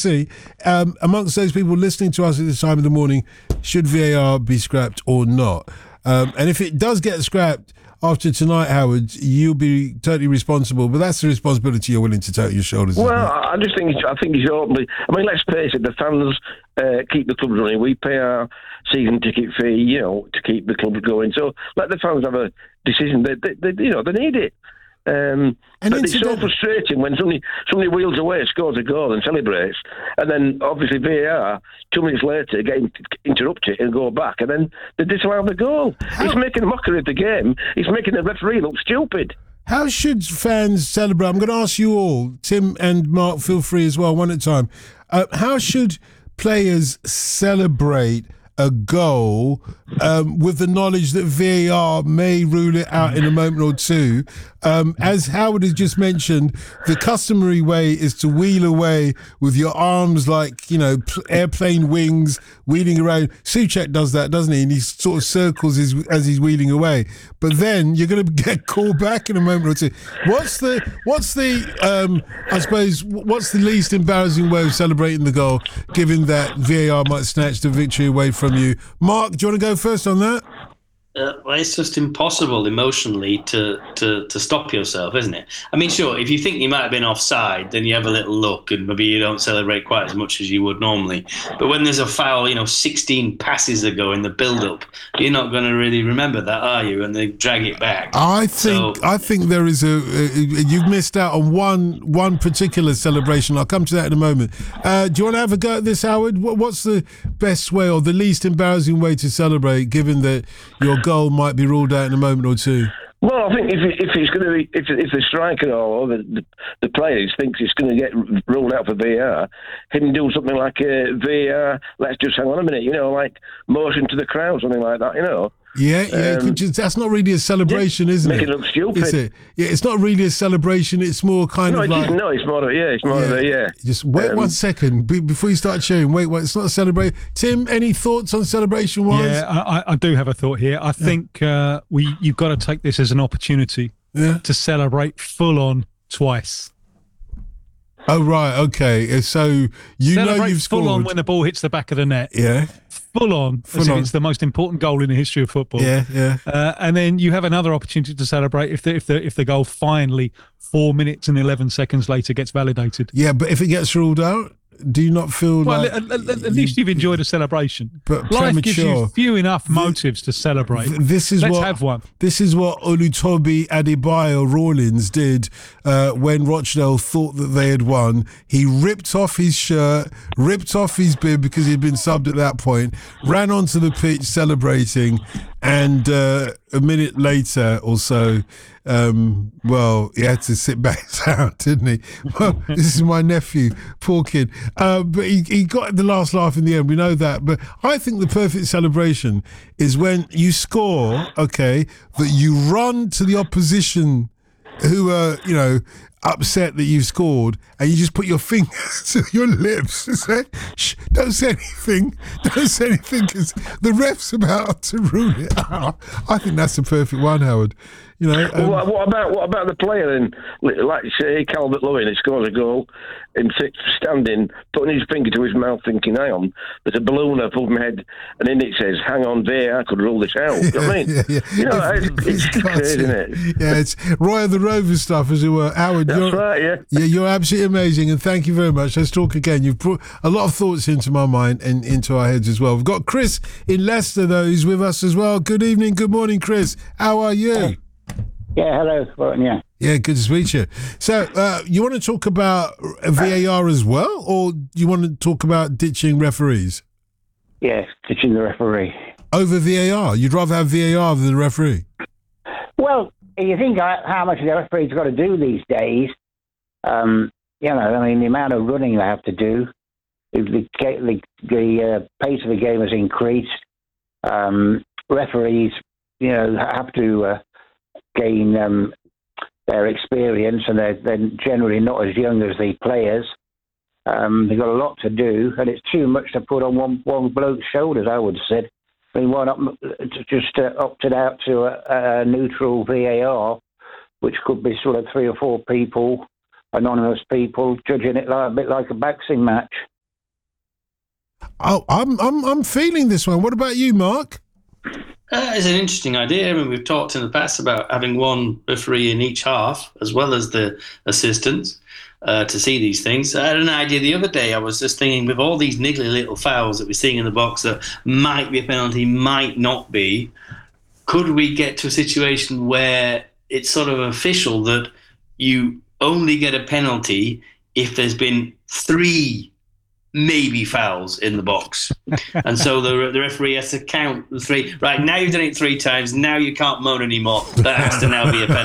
see, amongst those people listening to us at this time of the morning, should VAR be scrapped or not? And if it does get scrapped after tonight, Howard, you'll be totally responsible. But that's the responsibility you're willing to take on your shoulders. Well, I think it's openly. I mean, let's face it. The fans keep the clubs running. We pay our season ticket fee, to keep the clubs going. So let the fans have a decision. They need it. But it's so frustrating when somebody wheels away, scores a goal and celebrates, and then obviously VAR 2 minutes later interrupt it and go back, and then they disallow the goal. It's making a mockery of the game. It's making the referee look stupid. How should fans celebrate? I'm going to ask you all, Tim and Mark, feel free as well, one at a time. How should players celebrate a goal with the knowledge that VAR may rule it out in a moment or two? As Howard has just mentioned, the customary way is to wheel away with your arms like, airplane wings, wheeling around. Souček does that, doesn't he? And he sort of circles as he's wheeling away. But then you're going to get called back in a moment or two. What's the least embarrassing way of celebrating the goal, given that VAR might snatch the victory away from you? Mark, do you want to go first on that? Well, it's just impossible emotionally to stop yourself, isn't it? I mean, sure, if you think you might have been offside, then you have a little look and maybe you don't celebrate quite as much as you would normally. But when there's a foul, 16 passes ago in the build-up, you're not going to really remember that, are you? And they drag it back. I think there is you've missed out on one particular celebration. I'll come to that in a moment. Do you want to have a go at this, Howard? What's the best way or the least embarrassing way to celebrate, given that your goal might be ruled out in a moment or two? Well, I think if it's going to be if the striker or the players thinks it's going to get ruled out for VAR, he can do something like VAR. Let's just hang on a minute, like motion to the crowd, something like that, Yeah, that's not really a celebration, isn't it? Make it look stupid. Is it? Yeah, it's not really a celebration. It's more kind of like... No, it's more of a. Just wait 1 second before you start cheering. Wait, it's not a celebration. Tim, any thoughts on celebration-wise? Yeah, I do have a thought here. I think you've got to take this as an opportunity to celebrate full-on twice. Oh, right, okay. So celebrate you've scored. Full on when the ball hits the back of the net. Yeah. Full on. As if it's the most important goal in the history of football. Yeah. And then you have another opportunity to celebrate if the goal finally 4 minutes and 11 seconds later gets validated. Yeah, but if it gets ruled out, do you not feel like... Well, at least you've enjoyed a celebration. But life gives you few enough motives to celebrate. Let's have one. This is what Olutobi Adebayo Rawlins did when Rochdale thought that they had won. He ripped off his shirt, ripped off his bib because he'd been subbed at that point, ran onto the pitch celebrating, and a minute later or so, he had to sit back down, didn't he? Well, this is my nephew, poor kid. But he got the last laugh in the end, we know that. But I think the perfect celebration is when you score, that you run to the opposition who are, upset that you've scored, and you just put your fingers to your lips and say, shh, don't say anything, because the ref's about to rule it out. I think that's the perfect one, Howard. What about the player then? Like say Calvert Lewin, he scores a goal, him standing, putting his finger to his mouth, thinking, "Hang on, there's a balloon above my head," and then it says, "Hang on, VAR could rule this out." You know what I mean? It's crazy, isn't it? Yeah, it's Roy of the Rovers stuff, as it were. Howard, that's right. Yeah, you're absolutely amazing, and thank you very much. Let's talk again. You've brought a lot of thoughts into my mind and into our heads as well. We've got Chris in Leicester, though, who's with us as well. Good evening, good morning, Chris. How are you? Yeah, hello. Well, yeah. Yeah, good to meet you. So, you want to talk about VAR as well, or you want to talk about ditching referees? Yes, ditching the referee. Over VAR? You'd rather have VAR than the referee? Well, you think how much the referee's got to do these days. The amount of running they have to do, the pace of the game has increased. Referees, have to... gain their experience, and they're generally not as young as the players. They've got a lot to do, and it's too much to put on one bloke's shoulders, I would have said. I mean, why not just opted out to a neutral VAR, which could be sort of 3 or 4 people, anonymous people, judging it a bit like a boxing match. I'm feeling this one. What about you, Mark? It's an interesting idea. I mean, we've talked in the past about having one referee in each half, as well as the assistants, to see these things. I had an idea the other day. I was just thinking, with all these niggly little fouls that we're seeing in the box that might be a penalty, might not be, could we get to a situation where it's sort of official that you only get a penalty if there's been 3 maybe fouls in the box, and so the referee has to count the 3. Right, now you've done it 3 times. Now you can't moan anymore. That has to now be a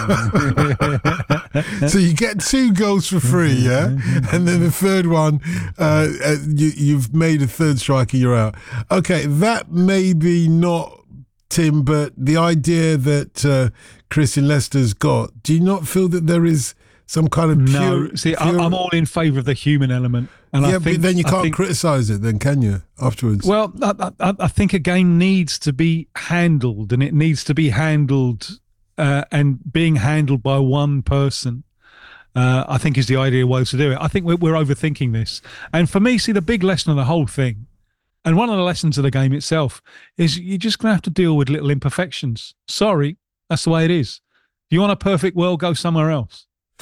penalty. So you get 2 goals for free, yeah, and then the third one, you've made a third strike and you're out. Okay, that may be not Tim, but the idea that Chris in Leicester's got. Do you not feel that there is some kind of pure... No, see, I'm all in favour of the human element. And yeah, but then you can't criticise it then, can you, afterwards? Well, I think a game needs to be handled, and it needs to be handled and being handled by one person, I think is the ideal way to do it. I think we're overthinking this. And for me, see, the big lesson of the whole thing, and one of the lessons of the game itself, is you're just going to have to deal with little imperfections. Sorry, that's the way it is. If you want a perfect world, go somewhere else.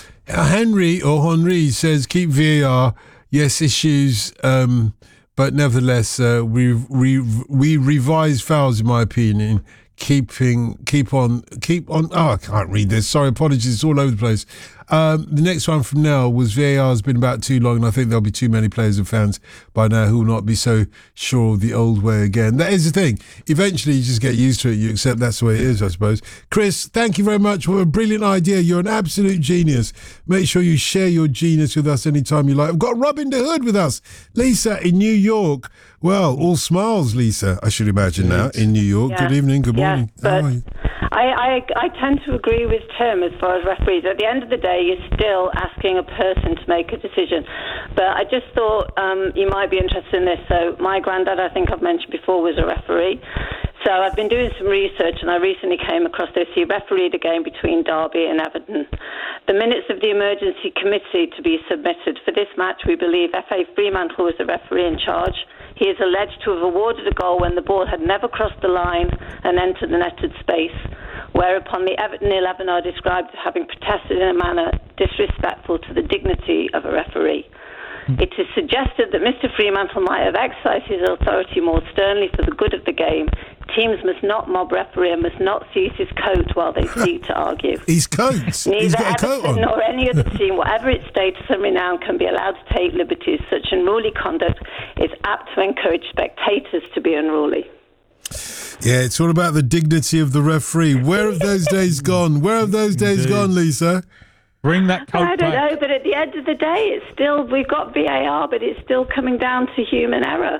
Henri says, keep VAR. Yes, issues, but nevertheless, we revise fouls, in my opinion. Keep on. Oh, I can't read this. Sorry, apologies. It's all over the place. The next one from Nell was VAR has been about too long, and I think there'll be too many players and fans by now who will not be so sure of the old way again. That is the thing. Eventually, you just get used to it. You accept that's the way it is, I suppose. Chris, thank you very much for a brilliant idea. You're an absolute genius. Make sure you share your genius with us anytime you like. We've got Robin the Hood with us. Lisa in New York. Well, all smiles, Lisa, I should imagine now, in New York. Yeah. Good evening, good morning. But I tend to agree with Tim as far as referees. At the end of the day, you're still asking a person to make a decision. But I just thought you might be interested in this. So my granddad, I think I've mentioned before, was a referee. So I've been doing some research, and I recently came across this. He refereed a game between Derby and Everton. The minutes of the emergency committee to be submitted for this match, we believe F.A. Fremantle was the referee in charge. He is alleged to have awarded a goal when the ball had never crossed the line and entered the netted space, whereupon the Everton 11 are described as having protested in a manner disrespectful to the dignity of a referee. It is suggested that Mr. Fremantle might have exercised his authority more sternly for the good of the game. Teams must not mob referee and must not seize his coat while they seek to argue. His coat? He's got a coat on. Neither Everton nor any other team, whatever its status and renown, can be allowed to take liberties. Such unruly conduct is apt to encourage spectators to be unruly. Yeah, it's all about the dignity of the referee. Where have those days gone? Where have those days gone, Lisa? Bring that coat I don't know, but at the end of the day, it's still, we've got VAR, but it's still coming down to human error.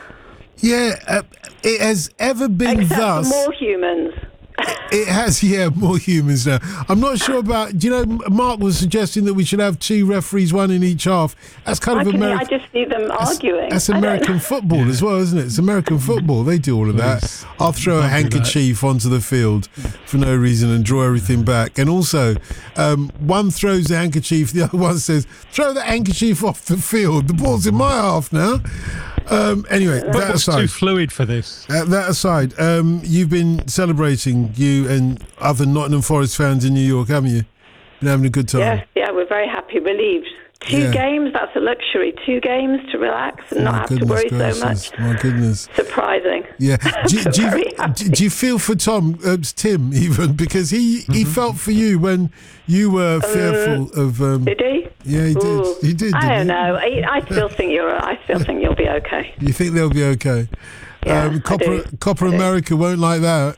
Yeah, it has ever been Except thus. For more humans. It has, yeah, more humans now. I'm not sure about, do you know, Mark was suggesting that we should have 2 referees, 1 in each half. That's kind of American. I just see them arguing. That's American football as well, isn't it? It's American football. They do all of that. I'll throw a handkerchief onto the field for no reason and draw everything back. And also, one throws the handkerchief, the other one says, throw the handkerchief off the field. The ball's in my half now. Anyway, that aside, too fluid for this. That aside, you've been celebrating, you and other Nottingham Forest fans in New York, haven't you? Been having a good time. Yeah, we're very happy, relieved. 2 games, that's a luxury. 2 games to relax and not have to worry so much. My goodness. Surprising. Yeah. Do you feel for Tim even? Because he felt for you when you were fearful of... Did he? Yeah, he did. Ooh. He did. I don't know. I still think you'll be okay. You think they'll be okay? Yeah, Copper America won't like that.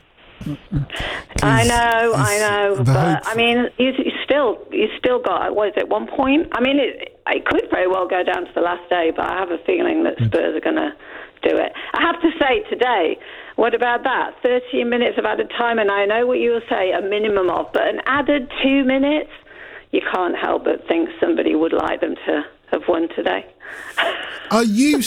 I know. But I mean, you still got, what is it, 1 point? I mean, it could very well go down to the last day, but I have a feeling that Spurs are going to do it. I have to say today, what about that? 13 minutes of added time, and I know what you will say, a minimum of, but an added 2 minutes, you can't help but think somebody would like them to have won today. Are you